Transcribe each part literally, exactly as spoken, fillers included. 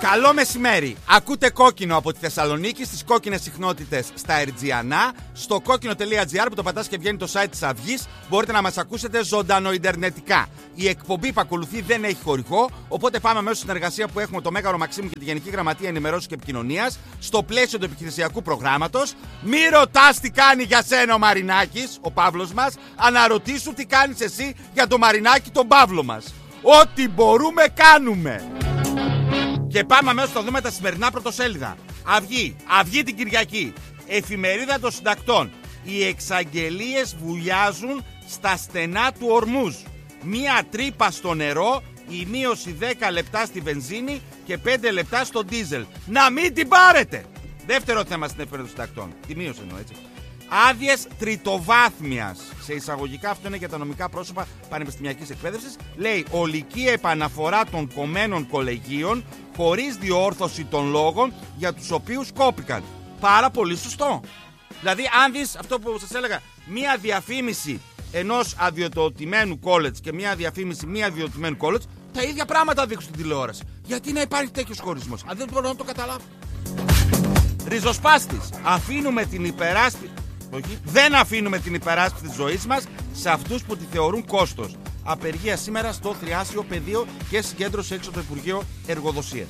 Καλό μεσημέρι. Ακούτε Κόκκινο από τη Θεσσαλονίκη στις κόκκινες συχνότητες στα Ερτζιανά. Στο κόκκινο τελεία τζι άρ που το πατάς και βγαίνει το site της Αυγής, μπορείτε να μας ακούσετε ζωντανοιντερνετικά. Η εκπομπή που ακολουθεί δεν έχει χορηγό, οπότε πάμε αμέσως στην συνεργασία που έχουμε το Μέγαρο Μαξίμου και τη Γενική Γραμματεία Ενημερώσεως και Επικοινωνίας στο πλαίσιο του επιχειρησιακού προγράμματος. Μη ρωτάς τι κάνει για σένα ο Μαρινάκης, ο Παύλος μας, αναρωτήσου τι κάνεις εσύ για το Μαρινάκη τον Παύλο μας. Ό,τι μπορούμε κάνουμε. Και πάμε αμέσως να δούμε τα σημερινά πρωτοσέλιδα. Αυγή, Αυγή την Κυριακή. Εφημερίδα των Συντακτών. Οι εξαγγελίες βουλιάζουν στα στενά του Ορμούζ. Μία τρύπα στο νερό, η μείωση δέκα λεπτά στη βενζίνη και πέντε λεπτά στο ντίζελ. Να μην την πάρετε! Δεύτερο θέμα στην εφημερίδα των Συντακτών. Τη μείωση εννοώ, έτσι. Άδειες τριτοβάθμιας. Σε εισαγωγικά αυτό είναι για τα νομικά πρόσωπα πανεπιστημιακής εκπαίδευσης. Λέει ολική επαναφορά των κομμένων κολεγίων χωρίς διόρθωση των λόγων για τους οποίους κόπηκαν. Πάρα πολύ σωστό. Δηλαδή, αν δεις αυτό που σας έλεγα, μία διαφήμιση ενός αδειοδοτημένου college και μία διαφήμιση μία αδειοδοτημένου college, τα ίδια πράγματα δείχνουν στην τηλεόραση. Γιατί να υπάρχει τέτοιος χωρισμός? Αν δεν μπορώ να το καταλάβω. Ριζοσπάστης. Αφήνουμε την υπεράσπιση. Όχι, δεν αφήνουμε την υπεράσπιση της ζωής μας σε αυτούς που τη θεωρούν κόστος. Απεργία σήμερα στο Θριάσιο Πεδίο και συγκέντρωση έξω από το Υπουργείο Εργοδοσίας.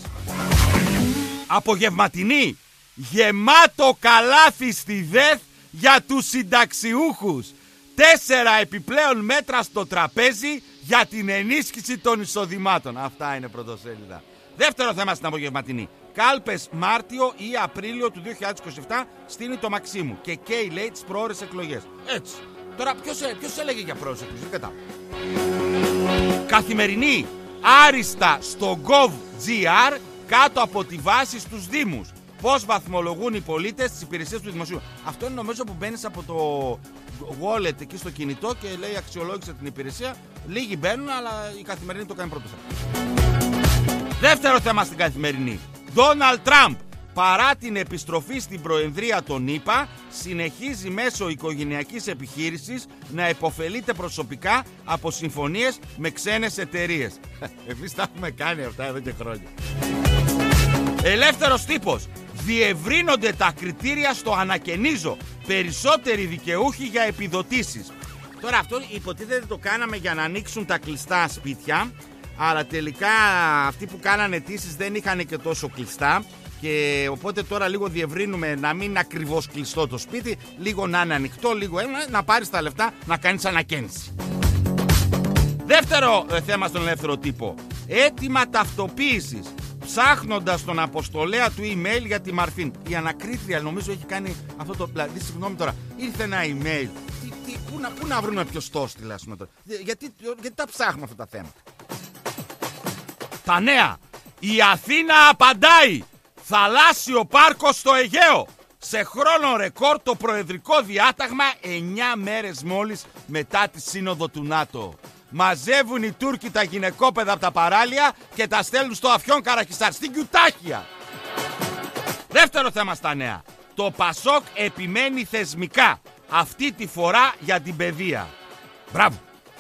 Απογευματινή. Γεμάτο καλάθι στη ΔΕΘ για τους συνταξιούχους. Τέσσερα επιπλέον μέτρα στο τραπέζι για την ενίσχυση των εισοδημάτων. Αυτά είναι πρωτοσέλιδα. Δεύτερο θέμα στην απογευματινή. Κάλπες Μάρτιο ή Απρίλιο του δύο χιλιάδες είκοσι επτά στείνει το Μαξίμου και καίει, λέει, τις προώρες εκλογές. Έτσι. Τώρα ποιος, ποιος έλεγε για προώρες εκλογές? Δεν κατάλαβα. Καθημερινή. Άριστα στο gov.gr κάτω από τη βάση στους Δήμους. Πώς βαθμολογούν οι πολίτες τις υπηρεσίες του δημοσίου. Αυτό είναι νομίζω που μπαίνεις από το wallet εκεί στο κινητό και λέει αξιολόγησε την υπηρεσία. Λίγοι μπαίνουν, αλλά η Καθημερινή το κάνει πρώτο. Δεύτερο θέμα στην Καθημερινή. Ντόναλντ Τραμπ, παρά την επιστροφή στην προεδρία των ΗΠΑ, συνεχίζει μέσω οικογενειακής επιχείρησης να υποφελείται προσωπικά από συμφωνίες με ξένες εταιρείες. Εμείς τα έχουμε κάνει αυτά εδώ και χρόνια. Ελεύθερος τύπος. Διευρύνονται τα κριτήρια στο ανακαινίζω. Περισσότεροι δικαιούχοι για επιδοτήσεις. Τώρα αυτό υποτίθεται το κάναμε για να ανοίξουν τα κλειστά σπίτια. Αλλά τελικά αυτοί που κάνανε αιτήσεις δεν είχαν και τόσο κλειστά. Και οπότε τώρα λίγο διευρύνουμε να μην είναι ακριβώς κλειστό το σπίτι. Λίγο να είναι ανοιχτό, λίγο να πάρεις τα λεφτά να κάνεις ανακαίνιση. Δεύτερο ε, θέμα στον ελεύθερο τύπο. Έτοιμα ταυτοποίησης. Ψάχνοντας τον αποστολέα του email για τη Μαρφίν. Η ανακρίτρια νομίζω έχει κάνει αυτό το. Δηλαδή, συγγνώμη τώρα, ήρθε ένα email. Τι, τι, πού, να, πού να βρούμε ποιος το στείλε, ας πούμε τώρα. Γιατί, γιατί τα ψάχνουμε αυτά τα θέματα. Τα νέα. Η Αθήνα απαντάει. Θαλάσσιο πάρκο στο Αιγαίο. Σε χρόνο ρεκόρ το προεδρικό διάταγμα εννιά μέρες μόλις μετά τη σύνοδο του ΝΑΤΟ. Μαζεύουν οι Τούρκοι τα γυναικόπαιδα από τα παράλια και τα στέλνουν στο Αφιόν Καραχισάρ, στην Κιουτάχια. Δεύτερο θέμα στα νέα. Το Πασόκ επιμένει θεσμικά. Αυτή τη φορά για την παιδεία. Μπράβο.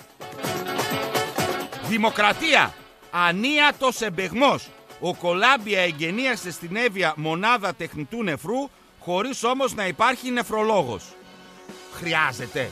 Δημοκρατία. Ανίατος εμπεγμός. Ο Κολάμπια εγγενίασε στην Εύβοια μονάδα τεχνητού νεφρού, χωρίς όμως να υπάρχει νεφρολόγος. Χρειάζεται.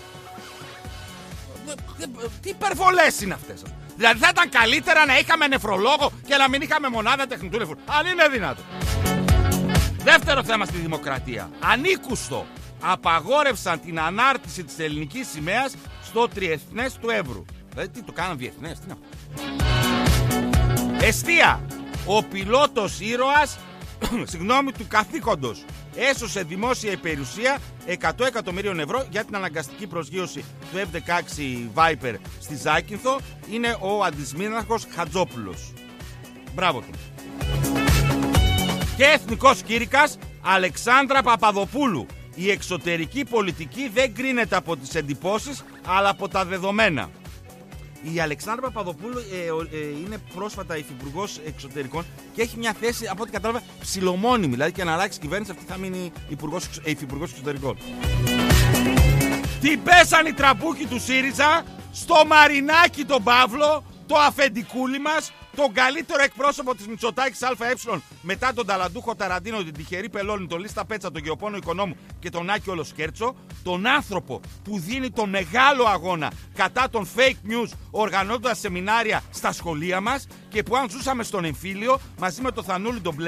Τι υπερβολές είναι αυτές? Δηλαδή θα ήταν καλύτερα να είχαμε νεφρολόγο και να μην είχαμε μονάδα τεχνητού νεφρού. Αν είναι δυνατό. Δεύτερο θέμα στη δημοκρατία. Ανήκουστο. Απαγόρευσαν την ανάρτηση της ελληνικής σημαίας στο τριεθνές του Εύρου. Δηλαδή τι το κάναν διεθνές? Τι είναι αυτό? Εστία. Ο πιλότος ήρωας συγγνώμη του καθήκοντος έσωσε δημόσια περιουσία εκατό εκατομμυρίων ευρώ για την αναγκαστική προσγείωση του εφ δεκαέξι Viper στη Ζάκυνθο. Είναι ο αντισμήναρχος Χατζόπουλος. Μπράβο του. Και εθνικός κήρυκας Αλεξάνδρα Παπαδοπούλου. Η εξωτερική πολιτική δεν κρίνεται από τις εντυπώσεις αλλά από τα δεδομένα. Η Αλεξάνδρα Παπαδοπούλου ε, ε, είναι πρόσφατα υφυπουργός εξωτερικών και έχει μια θέση, από ό,τι κατάλαβα, ψιλομόνιμη. Δηλαδή και να αλλάξει κυβέρνηση, αυτή θα μείνει υπουργός, ε, υφυπουργός εξωτερικών. Την πέσαν οι τραμπούκοι του ΣΥΡΙΖΑ στο Μαρινάκη τον Παύλο, το αφεντικούλι μας, τον καλύτερο εκπρόσωπο της Μητσοτάκης ΑΕ μετά τον ταλαντούχο Ταραντίνο, την τυχερή Πελώνη, τον Λίστα Πέτσα, τον Γεωπόνο Οικονόμου και τον Άκη Ολοσκέρτσο, τον άνθρωπο που δίνει τον μεγάλο αγώνα κατά των fake news οργανώνοντας σεμινάρια στα σχολεία μας και που αν ζούσαμε στον εμφύλιο μαζί με το Θανούλη τον Μπλε